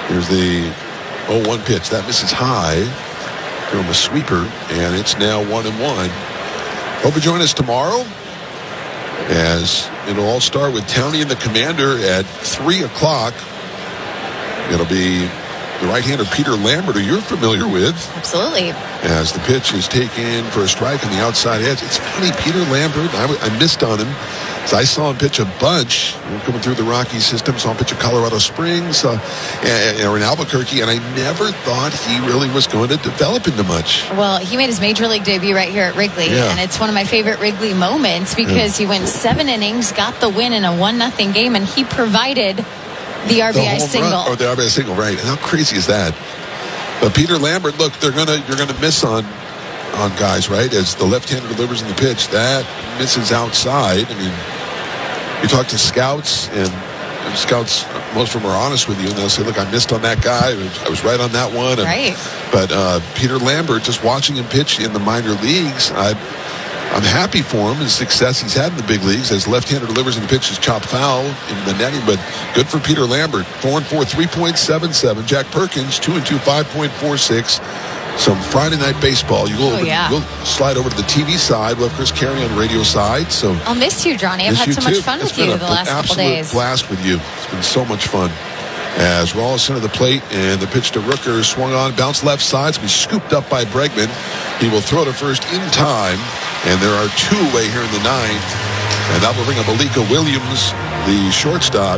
Here's the 0-1 pitch. That misses high from a sweeper, and it's now 1-1. Hope you join us tomorrow, as it'll all start with Townie and the Commander at 3 o'clock. It'll be the right-hander Peter Lambert, who you're familiar with. Absolutely. As the pitch is taken for a strike on the outside edge. It's funny, Peter Lambert, I missed on him. So I saw him pitch a bunch coming through the Rocky system. Saw him pitch at Colorado Springs or in Albuquerque, and I never thought he really was going to develop into much. Well, he made his major league debut right here at Wrigley, and it's one of my favorite Wrigley moments because he went 7 innings, got the win in a 1-0 game, and he provided the RBI single. Or the RBI single, right. And how crazy is that? But Peter Lambert, look, you're gonna miss on guys, right? As the left-hander delivers in the pitch, that misses outside. I mean, you talk to scouts, and scouts, most of them are honest with you, and they'll say, look, I missed on that guy. I was right on that one. Right. But Peter Lambert, just watching him pitch in the minor leagues, I'm happy for him, his success he's had in the big leagues. As left-hander delivers in the pitch, is chopped foul in the netting, but good for Peter Lambert. 4-4, 3.77. Jack Perkins, 2-2, 5.46. Some Friday night baseball. You'll slide over to the TV side. We'll have Chris Carey on the radio side. So I'll miss you, Johnny. I've had so much fun with you the last couple days. Blast with you. It's been so much fun. As Rolison to the plate, and the pitch to Rooker swung on, bounced left side. It's been scooped up by Bregman. He will throw to first in time, and there are 2 away here in the 9th, and that will bring up Alika Williams, the shortstop.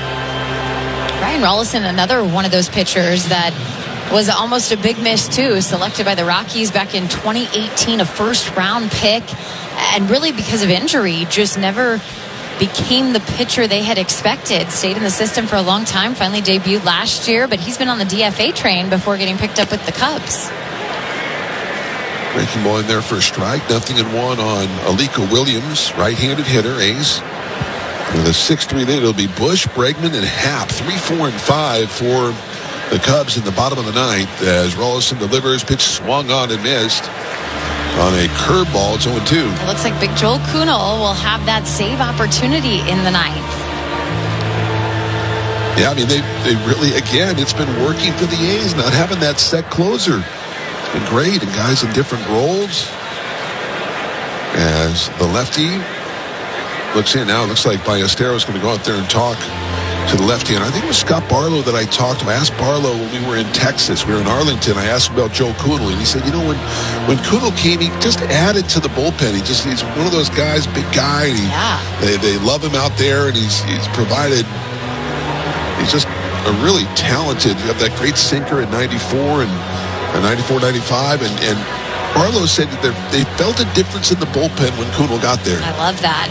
Ryan Rolison, another one of those pitchers that was almost a big miss too, selected by the Rockies back in 2018, a first-round pick, and really because of injury, just never became the pitcher they had expected. Stayed in the system for a long time, finally debuted last year, but he's been on the DFA train before getting picked up with the Cubs. Breaking ball in there for a strike. 0-1 on Alika Williams, right-handed hitter, A's. With a 6-3 lead, it'll be Bush, Bregman, and Happ. 3, 4, and 5 for the Cubs in the bottom of the 9th. As Rolison delivers, pitch swung on and missed. On a curveball, it's 0-2. It looks like Big Joel Kuhnel will have that save opportunity in the 9th. Yeah, I mean, they really, again, it's been working for the A's, not having that set closer. It's been great, and guys in different roles. As the lefty looks in now, it looks like Ballesteros going to go out there and talk to the left hand. I think it was Scott Barlow that I talked to. I asked Barlow when we were in Texas. We were in Arlington. I asked him about Joe Kuhnel, and he said, when Kuhnel came, he just added to the bullpen. He's one of those guys, big guy. They love him out there, and he's provided. He's just a really talented. You have that great sinker at 94 and 94, 95, and Barlow said that they felt a difference in the bullpen when Kuhnel got there. I love that.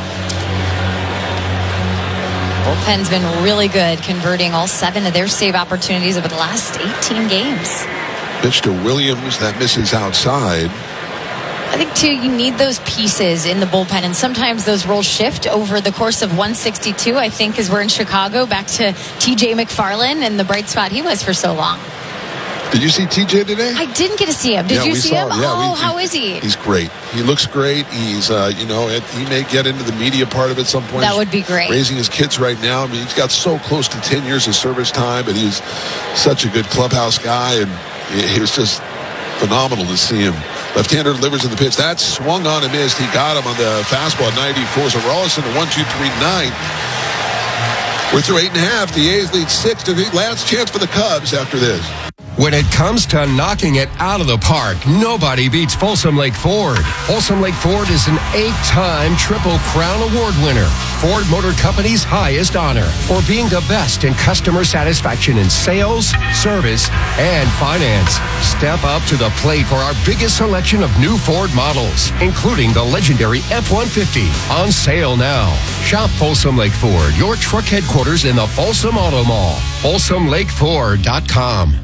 Bullpen's been really good, converting all 7 of their save opportunities over the last 18 games. Pitch to Williams, that misses outside. I think, too, you need those pieces in the bullpen, and sometimes those roles shift over the course of 162, I think, as we're in Chicago, back to T.J. McFarland and the bright spot he was for so long. Did you see TJ today? I didn't get to see him. Did you see him? Yeah, how is he? He's great. He looks great. He's, he may get into the media part of it at some point. That would be great. Raising his kids right now. I mean, he's got so close to 10 years of service time, but he's such a good clubhouse guy, and it was just phenomenal to see him. Left-hander delivers in the pitch. That swung on and missed. He got him on the fastball at 94. So Rolison at 1-2-3-9. We're through 8.5. The A's lead 6-3. Last chance for the Cubs after this. When it comes to knocking it out of the park, nobody beats Folsom Lake Ford. Folsom Lake Ford is an 8-time Triple Crown Award winner, Ford Motor Company's highest honor for being the best in customer satisfaction in sales, service, and finance. Step up to the plate for our biggest selection of new Ford models, including the legendary F-150, on sale now. Shop Folsom Lake Ford, your truck headquarters in the Folsom Auto Mall. FolsomLakeFord.com.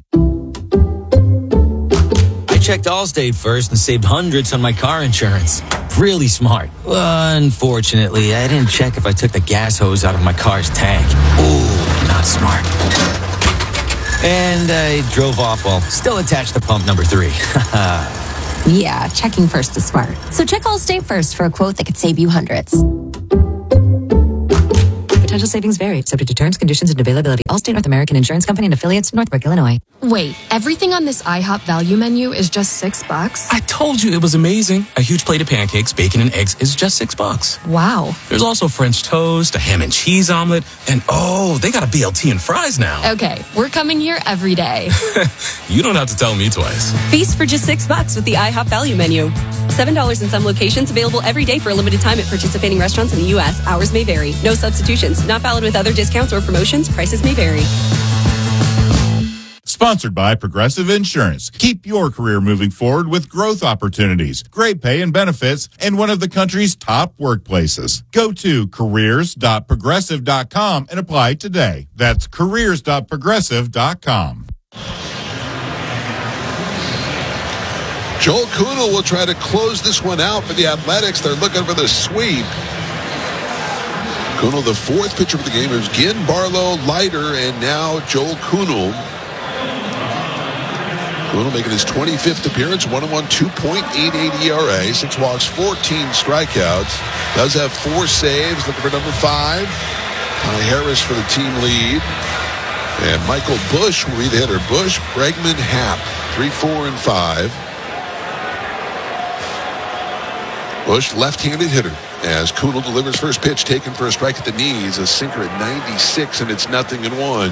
Checked Allstate first and saved hundreds on my car insurance. Really smart. Unfortunately, I didn't check if I took the gas hose out of my car's tank. Ooh, not smart. And I drove off while still attached to pump number 3. Yeah, checking first is smart. So check Allstate first for a quote that could save you hundreds. Potential savings vary, subject to terms, conditions, and availability. Allstate North American Insurance Company and affiliates, Northbrook, Illinois. Wait, everything on this IHOP value menu is just $6? I told you it was amazing. A huge plate of pancakes, bacon, and eggs is just $6. Wow. There's also French toast, a ham and cheese omelet, and they got a BLT and fries now. Okay, we're coming here every day. You don't have to tell me twice. Feast for just $6 with the IHOP value menu. $7 in some locations, available every day for a limited time at participating restaurants in the U.S. Hours may vary. No substitutions. Not valid with other discounts or promotions. Prices may vary. Sponsored by Progressive Insurance. Keep your career moving forward with growth opportunities, great pay and benefits, and one of the country's top workplaces. Go to careers.progressive.com and apply today. That's careers.progressive.com. Joel Kuhnel will try to close this one out for the Athletics. They're looking for the sweep. Kuhnel, the fourth pitcher of the game, is Ginn, Barlow, Leiter, and now Joel Kuhnel. Kuhnel making his 25th appearance, 1-1, 2.88 ERA, 6 walks, 14 strikeouts. Does have 4 saves, looking for number 5. Ty Harris for the team lead. And Michael Busch will be the hitter. Busch, Bregman, Happ, 3, 4, and 5. Busch, left-handed hitter, as Kuhnel delivers first pitch, taken for a strike at the knees, a sinker at 96, and it's 0-1.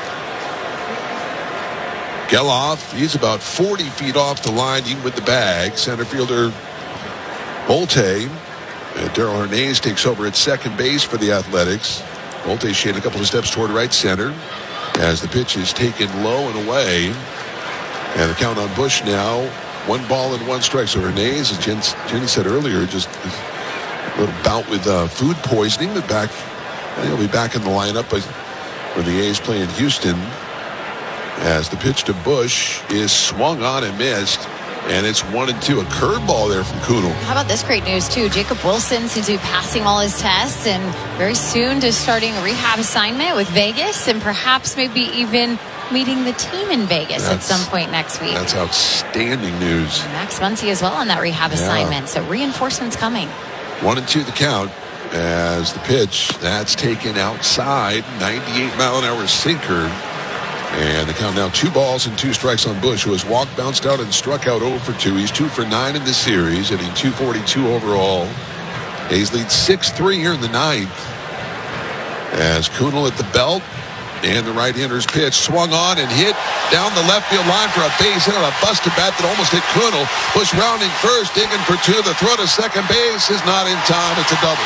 Geloff, he's about 40 feet off the line, even with the bag. Center fielder Bolte. Darrell Hernandez takes over at second base for the Athletics. Bolte shaded a couple of steps toward right center as the pitch is taken low and away. And the count on Busch now, 1 ball and 1 strike. So Hernandez, as Jenny said earlier, just a little bout with food poisoning. But back, he'll be back in the lineup when the A's play in Houston. As the pitch to Busch is swung on and missed. And it's 1-2. A curveball there from Kuhnel. How about this great news, too? Jacob Wilson seems to be passing all his tests and very soon to starting a rehab assignment with Vegas and perhaps maybe even meeting the team in Vegas at some point next week. That's outstanding news. And Max Muncy as well on that rehab assignment. So reinforcements coming. 1-2 the count as the pitch. That's taken outside. 98-mile-an-hour sinker. And the count now 2 balls and 2 strikes on Busch, who has walked, bounced out, and struck out 0 for 2. He's 2 for 9 in this series, hitting .242 overall. A's lead 6-3 here in the 9th. As Kuhnel at the belt, and the right-hander's pitch swung on and hit down the left field line for a base hit on a busted bat that almost hit Kuhnel. Busch rounding first, digging for 2. The throw to second base is not in time. It's a double.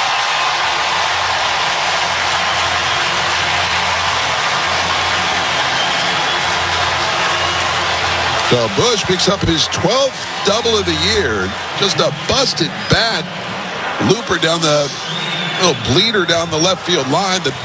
So Busch picks up his 12th double of the year. Just a busted bat. Looper down the little bleeder down the left field line. The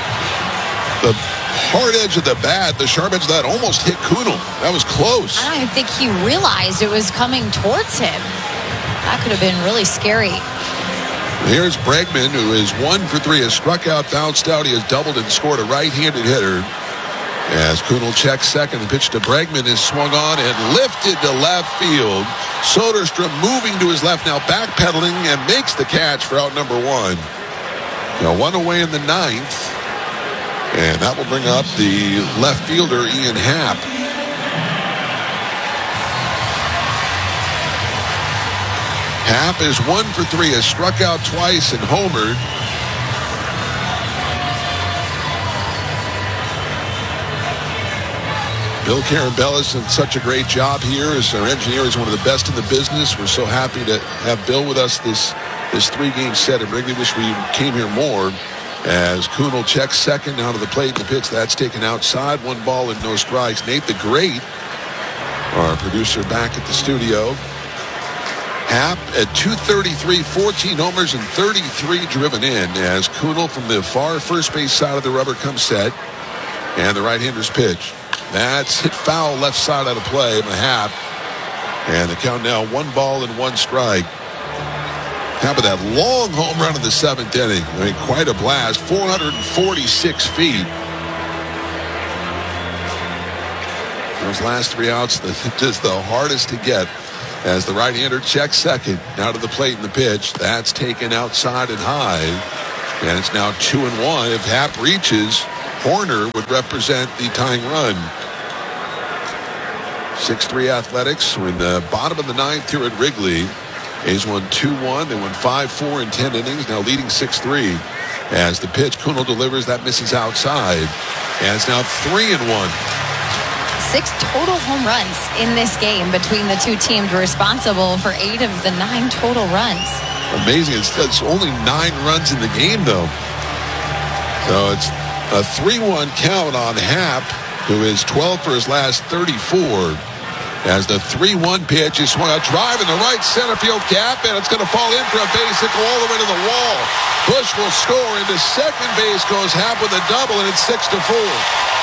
hard edge of the bat, the sharp edge of that almost hit Kuhnel. That was close. I don't even think he realized it was coming towards him. That could have been really scary. Here's Bregman, who is 1 for 3, has struck out, bounced out. He has doubled and scored a right-handed hitter. As Kuhnel checks second, the pitch to Bregman is swung on and lifted to left field. Soderstrom moving to his left now, backpedaling and makes the catch for out number 1. Now 1 away in the 9th. And that will bring up the left fielder, Ian Happ. Happ is 1 for 3, has struck out twice and homered. Bill Carambellis did such a great job here as our engineer. Is one of the best in the business. We're so happy to have Bill with us this 3-game set. I really wish we came here more. As Kuhnel checks second down to the plate, the pitch that's taken outside. 1 ball and no strikes. Nate the Great, our producer, back at the studio. Happ at .233, 14 homers and 33 driven in. As Kuhnel from the far first base side of the rubber comes set, and the right-hander's pitch. That's hit foul left side out of play by Happ. And the count now 1 ball and 1 strike. Happ with that long home run in the 7th inning. I mean, quite a blast. 446 feet. Those last 3 outs, just the hardest to get. As the right-hander checks second. Now to the plate in the pitch. That's taken outside and high. And it's now 2-1. If Happ reaches, Horner would represent the tying run. 6-3 Athletics. We're in the bottom of the ninth here at Wrigley. A's won 2-1. They won 5-4 in 10 innings, now leading 6-3. As the pitch, Kuhnel delivers, that misses outside. And it's now 3-1. 6 total home runs in this game between the two teams, responsible for 8 of the 9 total runs. Amazing. It's only 9 runs in the game, though. So it's a 3-1 count on Happ, who is 12 for his last 34. As the 3-1 pitch is swung, a drive in the right center field gap, and it's going to fall in for a base hit, go all the way to the wall. Bush will score. Into second base goes Happ with a double, and it's 6-4.